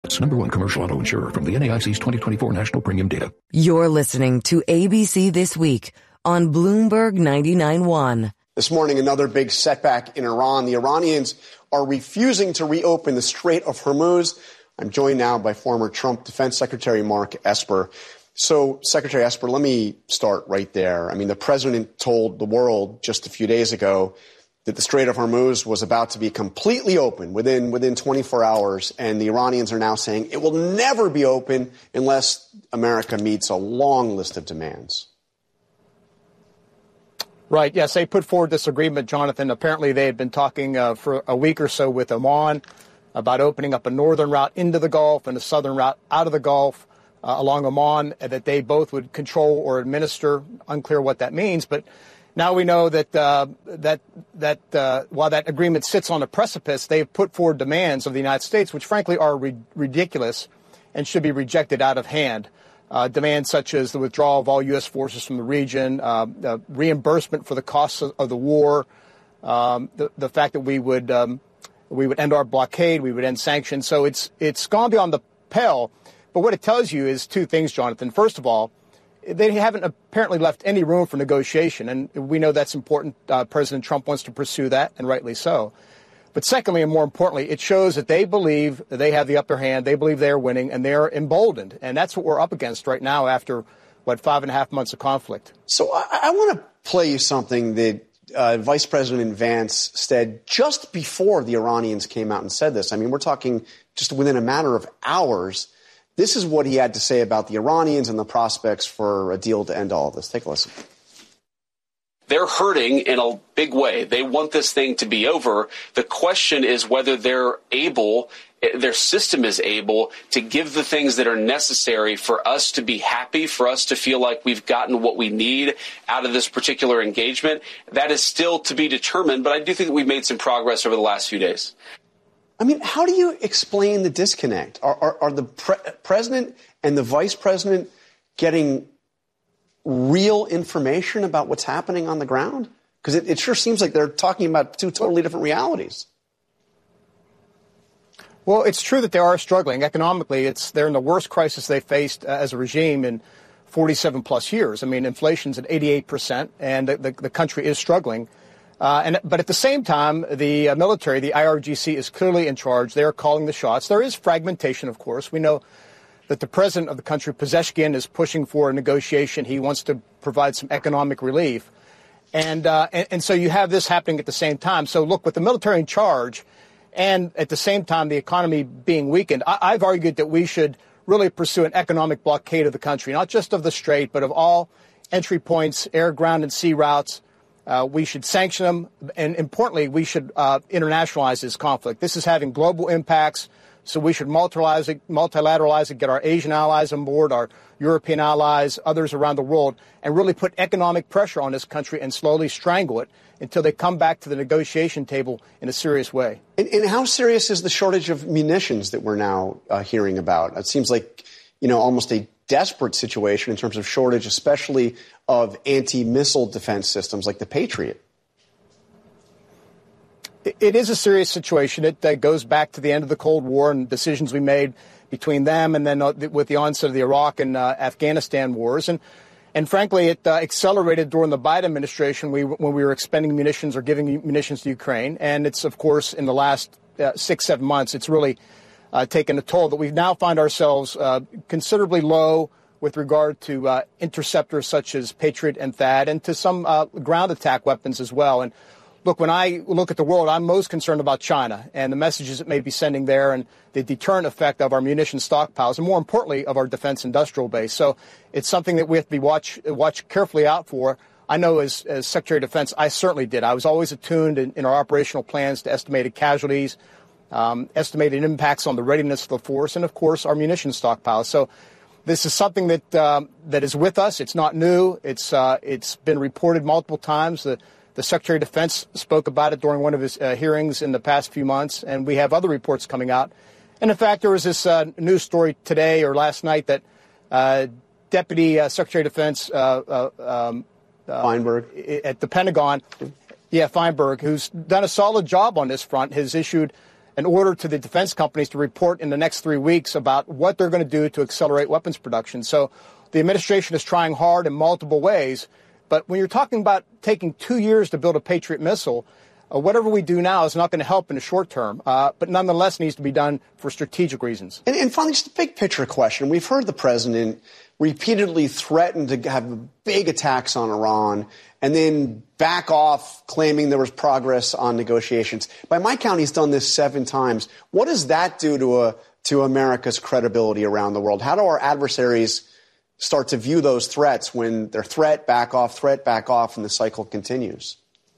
It's #1 commercial auto insurer from the NAIC's 2024 National Premium Data. You're listening to ABC This Week on Bloomberg 99.1. This morning, another big setback in Iran. The Iranians are refusing to reopen the Strait of Hormuz. I'm joined now by former Trump Defense Secretary Mark Esper. So, Secretary Esper, let me start right there. I mean, the president told the world just a few days ago that the Strait of Hormuz was about to be completely open within 24 hours, and the Iranians are now saying it will never be open unless America meets a long list of demands. Right. Yes, they put forward this agreement, Jonathan. Apparently, they had been talking for a week or so with Oman about opening up a northern route into the Gulf and a southern route out of the Gulf along Oman that they both would control or administer. Unclear what that means, but now we know that while that agreement sits on a precipice, they've put forward demands of the United States, which frankly are ridiculous and should be rejected out of hand. Demands such as the withdrawal of all U.S. forces from the region, reimbursement for the costs of the war, the fact that we would end our blockade, we would end sanctions. So it's gone beyond the pale. But what it tells you is two things, Jonathan. First of all, they haven't apparently left any room for negotiation, and we know that's important. President Trump wants to pursue that, and rightly so. But secondly, and more importantly, it shows that they believe that they have the upper hand. They believe they're winning, and they're emboldened. And that's what we're up against right now after, 5.5 months of conflict. So I want to play you something that Vice President Vance said just before the Iranians came out and said this. I mean, we're talking just within a matter of hours. This is what he had to say about the Iranians and the prospects for a deal to end all of this. Take a listen. They're hurting in a big way. They want this thing to be over. The question is whether their system is able to give the things that are necessary for us to be happy, for us to feel like we've gotten what we need out of this particular engagement. That is still to be determined, but I do think that we've made some progress over the last few days. I mean, how do you explain the disconnect? Are the president and the vice president getting real information about what's happening on the ground? Because it sure seems like they're talking about two totally different realities. Well, it's true that they are struggling economically. They're in the worst crisis they faced as a regime in 47 plus years. I mean, inflation's at 88%, and the country is struggling. But at the same time, the military, the IRGC, is clearly in charge. They are calling the shots. There is fragmentation, of course. We know that the president of the country, Pezeshkian, is pushing for a negotiation. He wants to provide some economic relief. And so you have this happening at the same time. So, look, with the military in charge and at the same time the economy being weakened, I've argued that we should really pursue an economic blockade of the country, not just of the Strait, but of all entry points, air, ground, and sea routes. We should sanction them, and importantly, we should internationalize this conflict. This is having global impacts, so we should multilateralize it, get our Asian allies on board, our European allies, others around the world, and really put economic pressure on this country and slowly strangle it until they come back to the negotiation table in a serious way. And how serious is the shortage of munitions that we're now hearing about? It seems like, almost a desperate situation in terms of shortage, especially of anti-missile defense systems like the Patriot. It is a serious situation. It goes back to the end of the Cold War and decisions we made between them and then with the onset of the Iraq and Afghanistan wars. And frankly, it accelerated during the Biden administration when we were expending munitions or giving munitions to Ukraine. And it's, of course, in the last 6-7 months, it's really taken a toll that we now find ourselves considerably low with regard to interceptors such as Patriot and THAAD and to some ground attack weapons as well. And look, when I look at the world, I'm most concerned about China and the messages it may be sending there and the deterrent effect of our munition stockpiles and, more importantly, of our defense industrial base. So it's something that we have to be watch carefully out for. I know as Secretary of Defense, I certainly did. I was always attuned in our operational plans to estimated casualties, estimated impacts on the readiness of the force, and, of course, our munition stockpiles. So this is something that is with us. It's not new. It's been reported multiple times. The Secretary of Defense spoke about it during one of his hearings in the past few months, and we have other reports coming out. And, in fact, there was this news story today or last night that Deputy Secretary of Defense Feinberg at the Pentagon, Feinberg, who's done a solid job on this front, has issued an order to the defense companies to report in the next 3 weeks about what they're going to do to accelerate weapons production. So the administration is trying hard in multiple ways. But when you're talking about taking 2 years to build a Patriot missile, whatever we do now is not going to help in the short term, but nonetheless needs to be done for strategic reasons. And finally, just a big picture question. We've heard the president repeatedly threaten to have big attacks on Iran and then back off, claiming there was progress on negotiations. By my count, he's done this 7 times. What does that do to America's credibility around the world? How do our adversaries start to view those threats when they're threat, back off, and the cycle continues?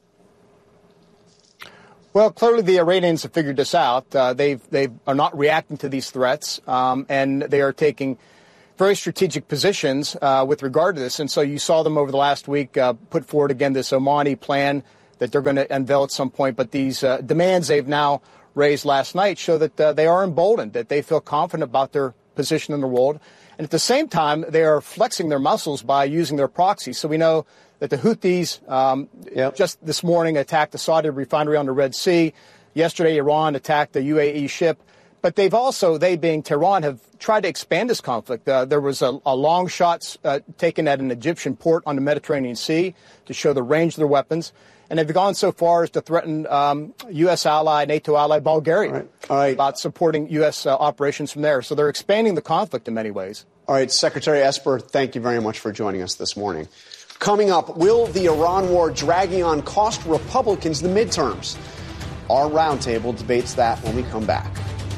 Well, clearly the Iranians have figured this out. They are not reacting to these threats, and they are taking very strategic positions with regard to this. And so you saw them over the last week put forward again this Omani plan that they're going to unveil at some point. But these demands they've now raised last night show that they are emboldened, that they feel confident about their position in the world. And at the same time, they are flexing their muscles by using their proxies. So we know that the Houthis just this morning attacked the Saudi refinery on the Red Sea. Yesterday, Iran attacked the UAE ship. But they being Tehran, have tried to expand this conflict. There was a long shot taken at an Egyptian port on the Mediterranean Sea to show the range of their weapons. And they've gone so far as to threaten U.S. ally, NATO ally Bulgaria about supporting U.S. operations from there. So they're expanding the conflict in many ways. All right, Secretary Esper, thank you very much for joining us this morning. Coming up, will the Iran war dragging on cost Republicans the midterms? Our roundtable debates that when we come back.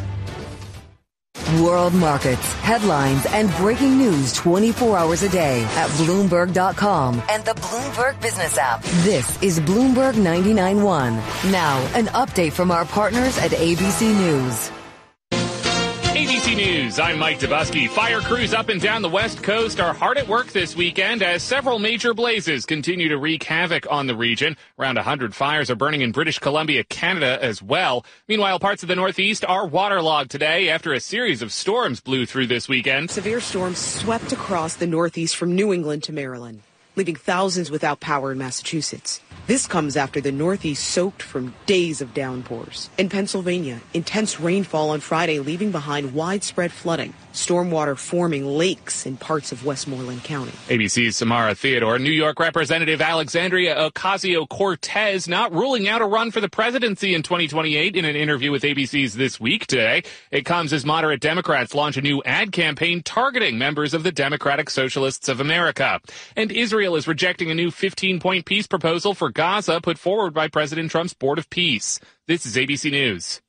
World markets, headlines, and breaking news 24 hours a day at Bloomberg.com and the Bloomberg Business app. This is Bloomberg 99.1. Now, an update from our partners at ABC News. ABC News, I'm Mike Dubusky. Fire crews up and down the West Coast are hard at work this weekend as several major blazes continue to wreak havoc on the region. Around 100 fires are burning in British Columbia, Canada as well. Meanwhile, parts of the Northeast are waterlogged today after a series of storms blew through this weekend. Severe storms swept across the Northeast from New England to Maryland, leaving thousands without power in Massachusetts. This comes after the Northeast soaked from days of downpours. In Pennsylvania, intense rainfall on Friday leaving behind widespread flooding, stormwater forming lakes in parts of Westmoreland County. ABC's Samara Theodore. New York Representative Alexandria Ocasio-Cortez not ruling out a run for the presidency in 2028 in an interview with ABC's This Week today. It comes as moderate Democrats launch a new ad campaign targeting members of the Democratic Socialists of America. And Israel is rejecting a new 15-point peace proposal for Gaza put forward by President Trump's Board of Peace. This is ABC News.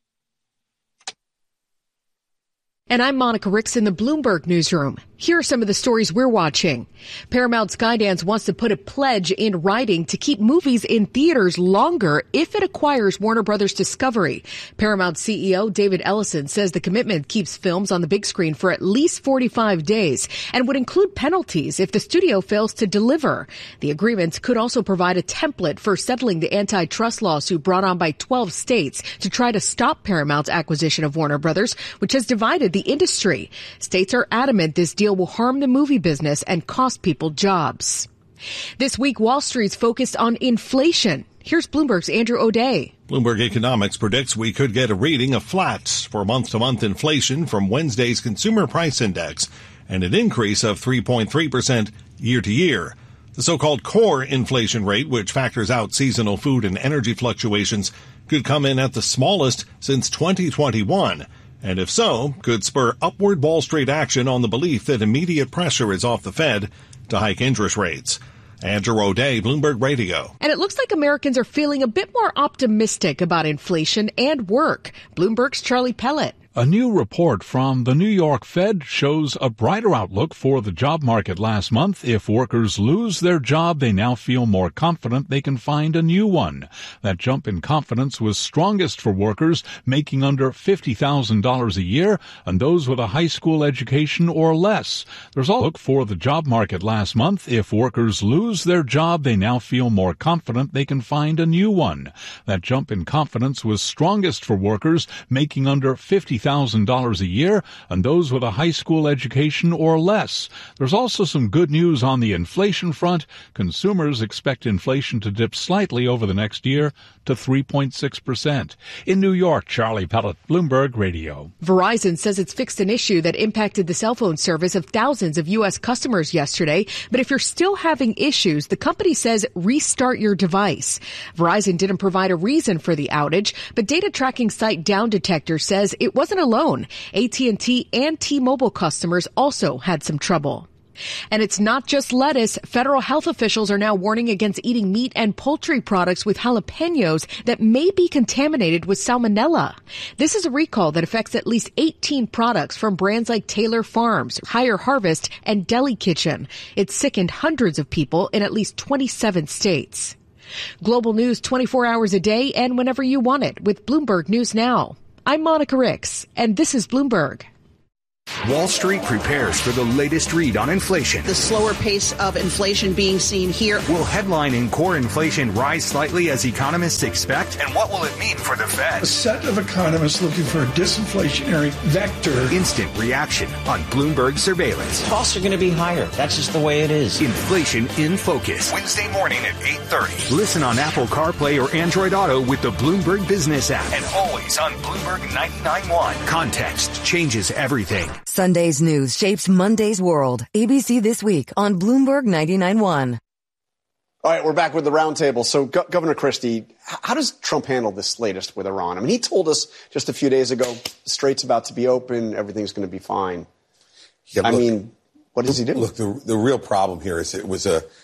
And I'm Monica Ricks in the Bloomberg Newsroom. Here are some of the stories we're watching. Paramount Skydance wants to put a pledge in writing to keep movies in theaters longer if it acquires Warner Brothers Discovery. Paramount CEO David Ellison says the commitment keeps films on the big screen for at least 45 days and would include penalties if the studio fails to deliver. The agreement could also provide a template for settling the antitrust lawsuit brought on by 12 states to try to stop Paramount's acquisition of Warner Brothers, which has divided the industry. States are adamant this deal will harm the movie business and cost people jobs. This week, Wall Street's focused on inflation. Here's Bloomberg's Andrew O'Day. Bloomberg Economics predicts we could get a reading of flat for month-to-month inflation from Wednesday's Consumer Price Index and an increase of 3.3% year-to-year. The so-called core inflation rate, which factors out seasonal food and energy fluctuations, could come in at the smallest since 2021. And if so, could spur upward Wall Street action on the belief that immediate pressure is off the Fed to hike interest rates. Andrew O'Day, Bloomberg Radio. And it looks like Americans are feeling a bit more optimistic about inflation and work. Bloomberg's Charlie Pellet. A new report from the New York Fed shows a brighter outlook for the job market last month. If workers lose their job, they now feel more confident they can find a new one. That jump in confidence was strongest for workers making under $50,000 a year and those with a high school education or less. There's also a look for the job market last month. If workers lose their job, they now feel more confident they can find a new one. That jump in confidence was strongest for workers making under $50,000 $50,000 a year and those with a high school education or less. There's also some good news on the inflation front. Consumers expect inflation to dip slightly over the next year to 3.6%. In New York, Charlie Pellet, Bloomberg Radio. Verizon says it's fixed an issue that impacted the cell phone service of thousands of U.S. customers yesterday. But if you're still having issues, the company says restart your device. Verizon didn't provide a reason for the outage, but data tracking site Down Detector says it wasn't alone. AT&T and T-Mobile customers also had some trouble. And it's not just lettuce. Federal health officials are now warning against eating meat and poultry products with jalapenos that may be contaminated with salmonella. This is a recall that affects at least 18 products from brands like Taylor Farms, Higher Harvest, and Deli Kitchen. It sickened hundreds of people in at least 27 states. Global news 24 hours a day and whenever you want it with Bloomberg News Now. I'm Monica Ricks, and this is Bloomberg. Wall Street prepares for the latest read on inflation. The slower pace of inflation being seen here. Will headline and core inflation rise slightly as economists expect? And what will it mean for the Fed? A set of economists looking for a disinflationary vector. Instant reaction on Bloomberg surveillance. Costs are going to be higher. That's just the way it is. Inflation in Focus. Wednesday morning at 8:30. Listen on Apple CarPlay or Android Auto with the Bloomberg Business app. And always on Bloomberg 99.1. Context changes everything. Sunday's news shapes Monday's world. ABC This Week on Bloomberg 99.1. All right, we're back with the roundtable. So, Governor Christie, how does Trump handle this latest with Iran? I mean, he told us just a few days ago, the strait's about to be open, everything's going to be fine. Yeah, I mean, what does he do? Look, the real problem here is it was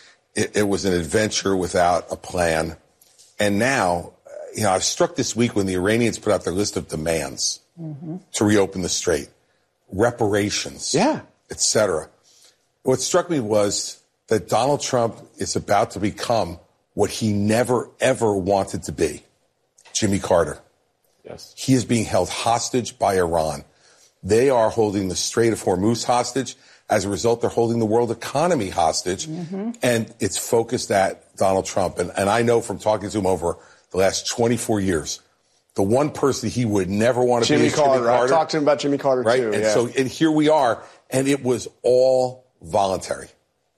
an adventure without a plan. And now, I was struck this week when the Iranians put out their list of demands to reopen the strait. Reparations, et cetera. What struck me was that Donald Trump is about to become what he never, ever wanted to be, Jimmy Carter. Yes. He is being held hostage by Iran. They are holding the Strait of Hormuz hostage. As a result, they're holding the world economy hostage. And it's focused at Donald Trump. And I know from talking to him over the last 24 years, the one person he would never want to be is Jimmy Carter. I talked to him about Jimmy Carter, right? too. And here we are, and it was all voluntary.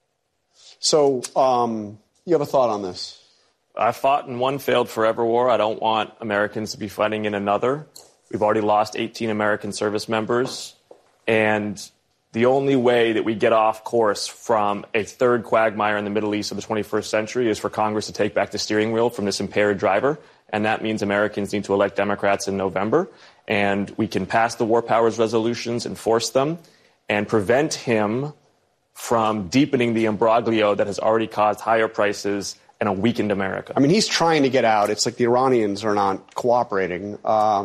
So you have a thought on this? I fought in one failed forever war. I don't want Americans to be fighting in another. We've already lost 18 American service members. And the only way that we get off course from a third quagmire in the Middle East of the 21st century is for Congress to take back the steering wheel from this impaired driver. And that means Americans need to elect Democrats in November. And we can pass the war powers resolutions, enforce them, and prevent him from deepening the imbroglio that has already caused higher prices and a weakened America. I mean, he's trying to get out. It's like the Iranians are not cooperating.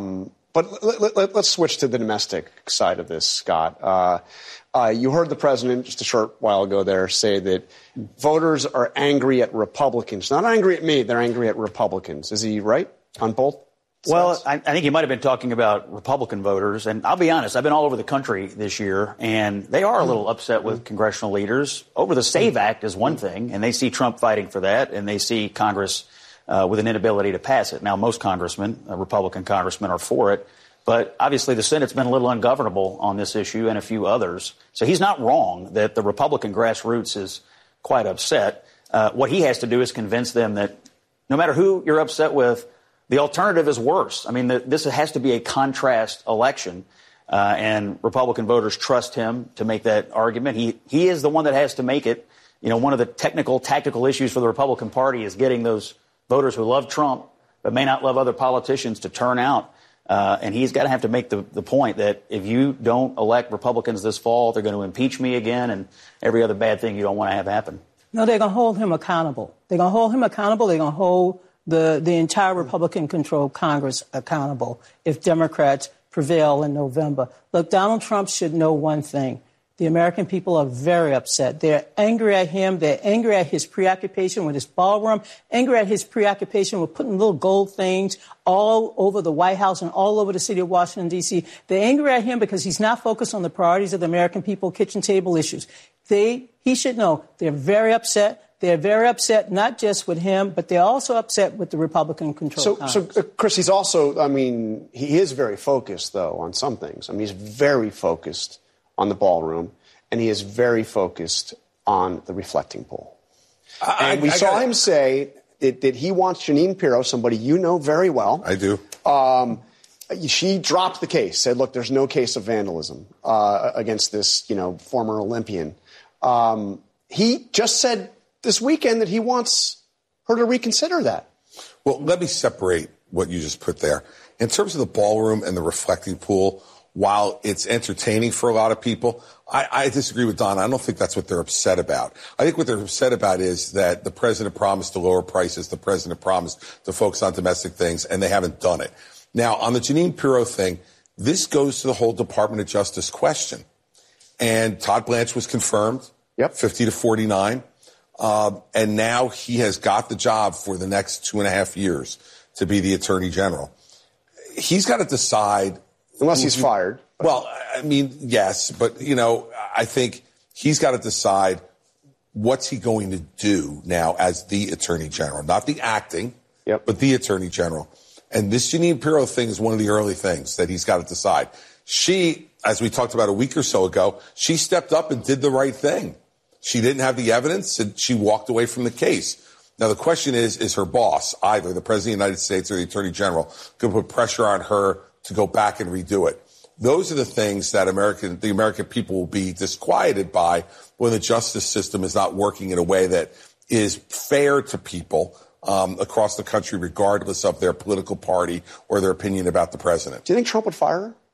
But let's switch to the domestic side of this, Scott. You heard the president just a short while ago there say that voters are angry at Republicans. Not angry at me, they're angry at Republicans. Is he right on both sides? Well, I think he might have been talking about Republican voters. And I'll be honest, I've been all over the country this year, and they are a little upset with congressional leaders. Over the SAVE Act is one thing, and they see Trump fighting for that, and they see Congress with an inability to pass it. Now, most congressmen, Republican congressmen, are for it. But obviously the Senate's been a little ungovernable on this issue and a few others. So he's not wrong that the Republican grassroots is quite upset. What he has to do is convince them that no matter who you're upset with, the alternative is worse. I mean, this has to be a contrast election. And Republican voters trust him to make that argument. He is the one that has to make it. You know, one of the tactical issues for the Republican Party is getting those voters who love Trump but may not love other politicians to turn out. And he's got to have to make the point that if you don't elect Republicans this fall, they're going to impeach me again and every other bad thing you don't want to have happen. No, they're going to hold him accountable. They're going to hold him accountable. They're going to hold the entire Republican-controlled Congress accountable if Democrats prevail in November. Look, Donald Trump should know one thing. The American people are very upset. They're angry at him. They're angry at his preoccupation with his ballroom, angry at his preoccupation with putting little gold things all over the White House and all over the city of Washington, D.C. They're angry at him because he's not focused on the priorities of the American people, kitchen table issues. He should know they're very upset. They're very upset, not just with him, but they're also upset with the Republican-controlled Congress. So, Chris, he's also, he is very focused, though, on some things. He's very focused on the ballroom, and he is very focused on the reflecting poll. And we saw him say that he wants Jeanine Pirro, somebody you know very well. I do. She dropped the case, said, look, there's no case of vandalism against this, former Olympian. He just said this weekend that he wants her to reconsider that. Well, let me separate what you just put there. In terms of the ballroom and the reflecting pool, while it's entertaining for a lot of people, I disagree with Don. I don't think that's what they're upset about. I think what they're upset about is that the president promised to lower prices. The president promised to focus on domestic things, and they haven't done it. Now, on the Jeanine Pirro thing, this goes to the whole Department of Justice question. And Todd Blanche was confirmed, 50-49. And now he has got the job for the next 2.5 years to be the Attorney General. He's got to decide. Unless he's fired. Well, yes. But, I think he's got to decide what's he going to do now as the Attorney General. Not the acting, but the Attorney General. And this Jeanine Pirro thing is one of the early things that he's got to decide. She, as we talked about a week or so ago, she stepped up and did the right thing. She didn't have the evidence, and she walked away from the case. Now, the question is her boss, either the President of the United States or the Attorney General, going to put pressure on her to go back and redo it? Those are the things that the American people will be disquieted by when the justice system is not working in a way that is fair to people across the country, regardless of their political party or their opinion about the president. Do you think Trump would fire her?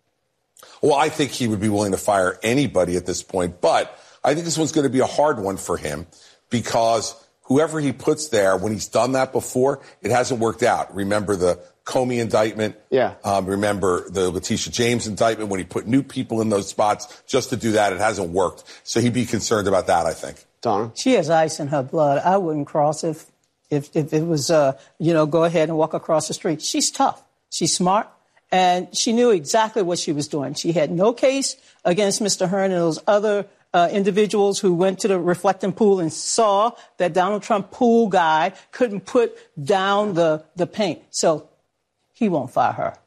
Well, I think he would be willing to fire anybody at this point, but I think this one's going to be a hard one for him because whoever he puts there, when he's done that before, it hasn't worked out. Remember the Comey indictment? Yeah. Remember the Letitia James indictment when he put new people in those spots just to do that? It hasn't worked. So he'd be concerned about that, I think. Donna? She has ice in her blood. I wouldn't cross if it was, go ahead and walk across the street. She's tough. She's smart. And she knew exactly what she was doing. She had no case against Mr. Hearn and those other individuals who went to the reflecting pool and saw that Donald Trump pool guy couldn't put down the paint. So he won't fire her.